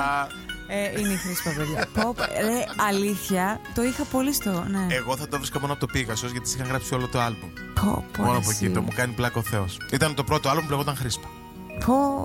Είναι η Χρήσπα, παιδιά. Αλήθεια, το είχα πολύ στο. Ναι. Εγώ θα το βρίσκα μόνο από το Pegasus, γιατί είχαν γράψει όλο το άλμπουμ. Πω, μόνο από εκεί, το μου κάνει πλάκα ο Θεός. Ήταν το πρώτο άλμπουμ που λεγόταν Χρήσπα. Πω.